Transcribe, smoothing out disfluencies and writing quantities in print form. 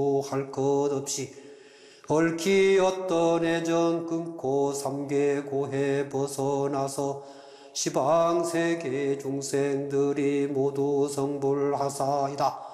할 것 없이 얽히었던 애정 끊고 삼계고해 벗어나서 시방세계 중생들이 모두 성불하사이다.